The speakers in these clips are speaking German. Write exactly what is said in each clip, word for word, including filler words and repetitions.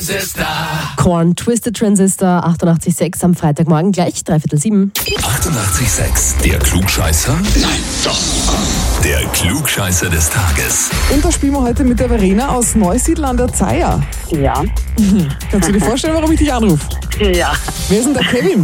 Korn, Twisted Transistor, achtundachtzig Komma sechs am Freitagmorgen gleich, dreiviertel sieben. achtundachtzig Komma sechs, der Klugscheißer? Nein, doch. Der Klugscheißer des Tages. Und da spielen wir heute mit der Verena aus Neusiedl an der Zeier. Ja. Mhm. Kannst du dir vorstellen, warum ich dich anrufe? Ja. Wer ist denn der Kevin?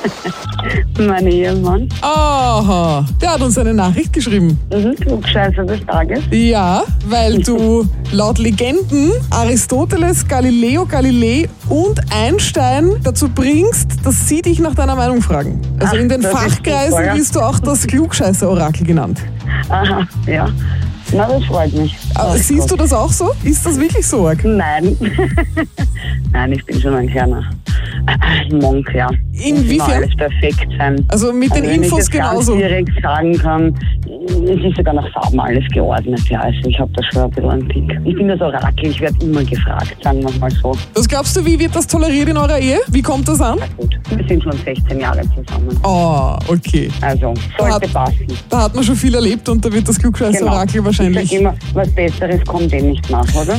Mein Ehemann. Aha, der hat uns eine Nachricht geschrieben. Mhm, Klugscheißer des Tages. Ja, weil du laut Legenden Aristoteles, Galileo Galilei und Einstein dazu bringst, dass sie dich nach deiner Meinung fragen. Also Ach, in den das ist Fachkreisen super, ja. wirst du auch das Klugscheißer-Orakel genannt. Aha, ja. Na, das freut mich. Aber Das siehst du gut. das auch so? Ist das wirklich so arg? Nein. Nein, ich bin schon ein kleiner Monk, ja. Inwiefern? Muss immer alles perfekt sein. Also mit den Also wenn Infos ich jetzt genauso. ganz direkt sagen kann, es ist sogar nach Farben alles geordnet. Ja, also ich habe da schon ein bisschen einen Tick. Ich bin das Orakel, ich werde immer gefragt, sagen wir mal so. Was glaubst du, wie wird das toleriert in eurer Ehe? Wie kommt das an? Na gut, wir sind schon sechzehn Jahre zusammen. Oh, okay. Also, Da sollte hat- passen. Da hat man schon viel erlebt und da wird das Klugscheißer-Orakel Genau. wahrscheinlich... Ich sag immer, was Besseres kommt eh nicht nach, oder?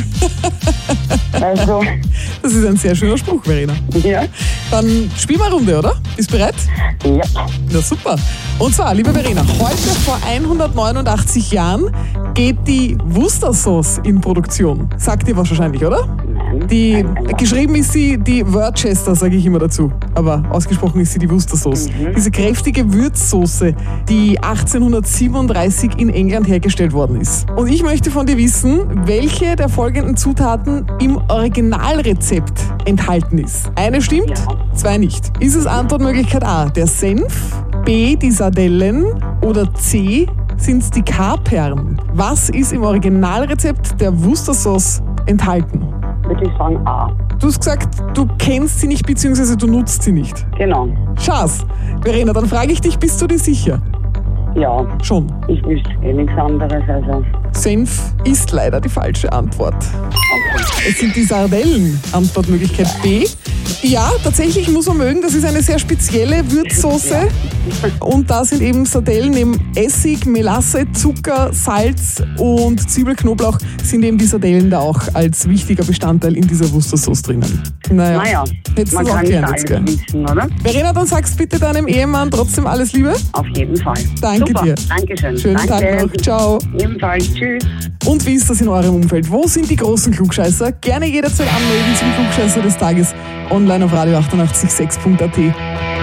Also, Das ist ein sehr schöner Spruch, Verena. ja. Dann spielen wir eine Runde, oder? Bist bereit? Ja. Ja, super. Und zwar, liebe Verena, heute vor hundertneunundachtzig Jahren geht die Worcestersauce in Produktion. Sagt dir was wahrscheinlich, oder? Nein. Die, Nein, nein, nein. geschrieben ist sie die Worcester, sage ich immer dazu. Aber ausgesprochen ist sie die Worcestersauce. Mhm. Diese kräftige Würzsoße, die achtzehnhundertsiebenunddreißig in England hergestellt worden ist. Und ich möchte von dir wissen, welche der folgenden Zutaten im Originalrezept enthalten ist. Eine stimmt, Ja. zwei nicht. Ist es Antwortmöglichkeit A, der Senf, B, die Sardellen oder C, sind es die Kapern? Was ist im Originalrezept der Worcestersauce enthalten? Würde ich sagen A. Du hast gesagt, du kennst sie nicht bzw. du nutzt sie nicht. Genau. Schaß. Verena, dann frage ich dich, bist du dir sicher? Ja. Schon. Ich wüsste eh nichts anderes, also. Senf ist leider die falsche Antwort. Es sind die Sardellen. Antwortmöglichkeit B. Ja, tatsächlich muss man mögen, das ist eine sehr spezielle Würzsoße. Und da sind eben Sardellen, neben Essig, Melasse, Zucker, Salz und Zwiebelknoblauch sind eben die Sardellen da auch als wichtiger Bestandteil in dieser Worcestersauce drinnen. Naja, Naja, hättest du man das auch kann nicht gelernt alles jetzt, gell? wissen, oder? Verena, dann sagst bitte deinem Ehemann trotzdem alles Liebe. Auf jeden Fall. Danke Super. dir. Dankeschön. Schönen Danke. Tag noch. Ciao. Ebenfalls. Tschüss. Und wie ist das in eurem Umfeld? Wo sind die großen Klugscheißer? Gerne jederzeit anmelden zum Klugscheißer des Tages online auf radio achtundachtzig sechs punkt at.